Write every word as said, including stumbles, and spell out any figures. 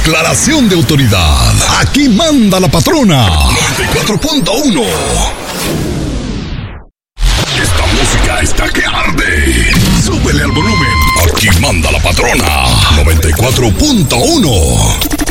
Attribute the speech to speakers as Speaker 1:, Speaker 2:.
Speaker 1: Declaración de autoridad. Aquí manda la patrona. noventa y cuatro punto uno. Esta música está que arde. Súbele al volumen. Aquí manda la patrona. noventa y cuatro punto uno.